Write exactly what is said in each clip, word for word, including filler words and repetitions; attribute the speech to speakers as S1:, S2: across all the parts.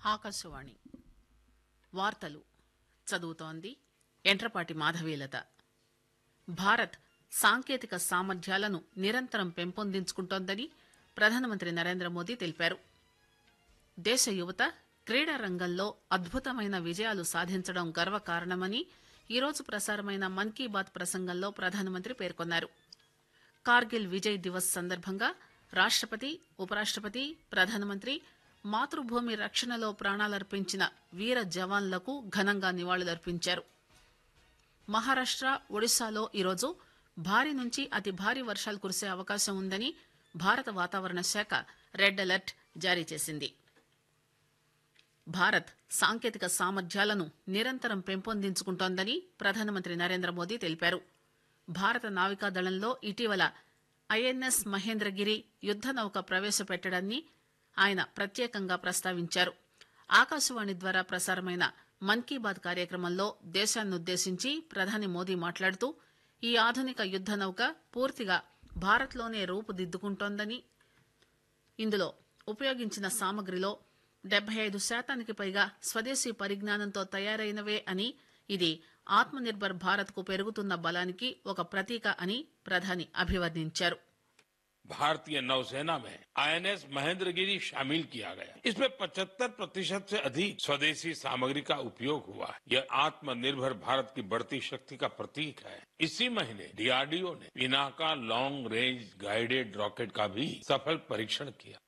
S1: ఆకాశవాణి వార్తలు చదువుతోంది ఎంట్రపాటి మాధవీలత. భారత్ సాంకేతిక సామర్థ్యాలను నిరంతరం పెంపొందించుకుంటోందని ప్రధానమంత్రి నరేంద్ర మోదీ తెలిపారు. దేశ యువత క్రీడా రంగంలో అద్భుతమైన విజయాలు సాధించడం గర్వకారణమని ఈరోజు ప్రసారమైన మన్ కీ బాత్ ప్రసంగంలో ప్రధానమంత్రి పేర్కొన్నారు. కార్గిల్ విజయ్ దివస్ సందర్భంగా రాష్టపతి, ఉపరాష్టపతి, ప్రధానమంత్రి మాతృభూమి రక్షణలో ప్రాణాలర్పించిన వీర జవాన్లకు ఘనంగా నివాళులర్పించారు. మహారాష్ట, ఒడిశాలో ఈరోజు భారీ నుంచి అతి భారీ వర్షాలు కురిసే అవకాశం ఉందని భారత వాతావరణ శాఖ రెడ్ అలర్ట్ జారీ చేసింది. భారత్ సాంకేతిక సామర్థ్యాలను నిరంతరం పెంపొందించుకుంటోందని ప్రధానమంత్రి నరేంద్ర మోదీ తెలిపారు. భారత నావికాదళంలో ఇటీవల ఐఎన్ఎస్ మహేంద్రగిరి యుద్ద నౌక ప్రవేశపెట్టడాన్ని ఆయన ప్రత్యేకంగా ప్రస్తావించారు. ఆకాశవాణి ద్వారా ప్రసారమైన మన్ కీ బాత్ కార్యక్రమంలో దేశాన్నుద్దేశించి ప్రధాని మోదీ మాట్లాడుతూ ఈ ఆధునిక యుద్ద నౌక పూర్తిగా భారత్లోనే రూపుదిద్దుకుంటోందని, ఇందులో ఉపయోగించిన సామగ్రిలో డెబ్బై ఐదు శాతానికి పైగా స్వదేశీ పరిజ్ఞానంతో తయారైనవే అని, ఇది ఆత్మ నిర్భర్ భారత్ కు పెరుగుతున్న బలానికి ఒక ప్రతీక అని ప్రధాని అభివర్ణించారు.
S2: भारतीय नौसेना में आईएनएस महेंद्रगिरी शामिल किया गया. इसमें पचहत्तर प्रतिशत से अधिक स्वदेशी सामग्री का उपयोग हुआ. यह आत्मनिर्भर भारत की बढ़ती शक्ति का प्रतीक है. इसी महीने डीआरडीओ ने Pinaka long range guided rocket का भी सफल परीक्षण किया.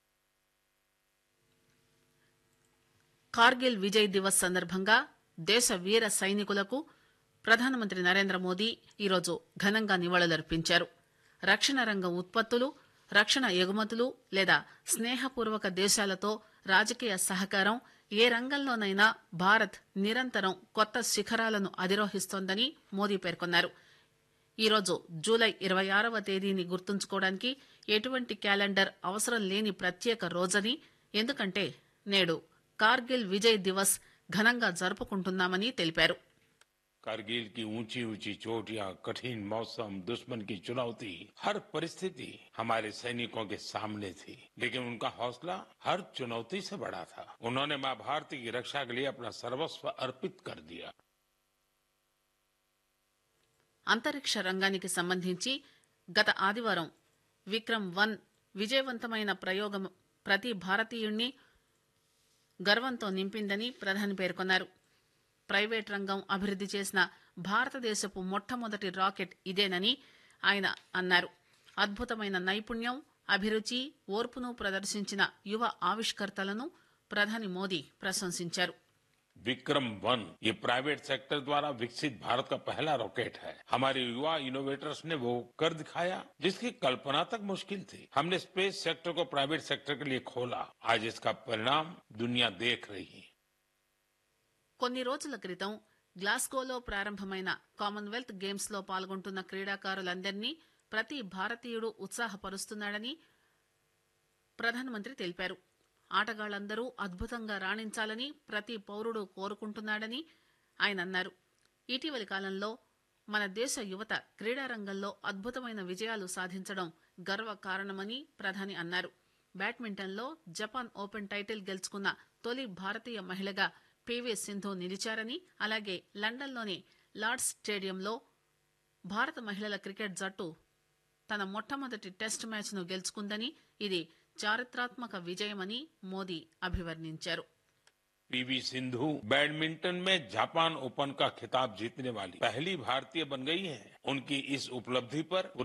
S1: కార్గిల్ విజయ్ దివస్ సందర్భంగా దేశ వీర సైనికులకు ప్రధానమంత్రి నరేంద్ర మోదీ ఈరోజు ఘనంగా నివాళులర్పించారు. రక్షణ రంగం ఉత్పత్తులు, రక్షణ ఎగుమతులు లేదా స్నేహపూర్వక దేశాలతో రాజకీయ సహకారం ఏ రంగంలోనైనా భారత్ నిరంతరం కొత్త శిఖరాలను అధిరోహిస్తోందని మోదీ పేర్కొన్నారు. ఈరోజు జూలై ఇరవై ఆరవ తేదీని గుర్తుంచుకోవడానికి ఎటువంటి క్యాలెండర్ అవసరం లేని ప్రత్యేక రోజని, ఎందుకంటే నేడు కార్గిల్ విజయ్ దివస్ ఘనంగా జరుపుకుంటున్నామని తెలిపారు.
S2: कारगिल की ऊंची ऊंची चोटियां, कठिन मौसम, दुश्मन की चुनौती, हर परिस्थिति हमारे सैनिकों के सामने थी, लेकिन उनका हौसला हर चुनौती से बड़ा था. उन्होंने मां भारती की रक्षा के लिए अपना सर्वस्व अर्पित कर दिया.
S1: అంతరిక్ష రంగానికి సంబంధించి గత ఆదివారం విక్రమ్ వన్ విజయవంతమైన ప్రయోగం ప్రతి భారతీయుణ్ణి గర్వంతో నింపిందని ప్రధాని పేర్కొన్నారు. ప్రైవేట్ రంగం అభివృద్ది చేసిన భారతదేశపు మొట్టమొదటి రాకెట్ ఇదేనని ఆయన అన్నారు. అద్భుతమైన నైపుణ్యం, అభిరుచి, ఓర్పును ప్రదర్శించిన యువ ఆవిష్కర్తలను ప్రధాని మోదీ ప్రశంసించారు.
S2: विक्रम वन ये प्राइवेट सेक्टर द्वारा विकसित भारत का पहला रॉकेट है. हमारे युवा इनोवेटर्स ने वो कर दिखाया जिसकी कल्पना तक मुश्किल थी. हमने स्पेस सेक्टर को प्राइवेट सेक्टर के लिए खोला. आज इसका परिणाम दुनिया देख रही है.
S1: కొన్ని రోజుల క్రితం గ్లాస్గోలో ప్రారంభమైన కామన్వెల్త్ గేమ్స్ లో పాల్గొంటున్న క్రీడాకారులందరినీ ప్రతి భారతీయుడు ఉత్సాహపరుస్తున్నాడని ప్రధానమంత్రి తెలిపారు. ఆటగాళ్లందరూ అద్భుతంగా రాణించాలని ప్రతి పౌరుడు కోరుకుంటున్నాడని ఆయన అన్నారు. ఇటీవలి కాలంలో మన దేశ యువత క్రీడారంగంలో అద్భుతమైన విజయాలు సాధించడం గర్వకారణమని ప్రధాని అన్నారు. బ్యాడ్మింటన్లో జపాన్ ఓపెన్ టైటిల్ గెలుచుకున్న తొలి భారతీయ మహిళగా పీవీ సింధు నిలిచారని, అలాగే లండన్లోని లార్డ్స్ స్టేడియంలో భారత మహిళల క్రికెట్ జట్టు తన మొట్టమొదటి టెస్ట్ మ్యాచ్ ను గెలుచుకుందని, ఇది చారిత్రాత్మక విజయమని మోదీ అభివర్ణించారు.
S2: पीवी सिंधु बैडमिंटन में जापान ओपन का खिताब जीतने वाली पहली भारतीय बन गई हैं. उनकी इस उपलब्धि पर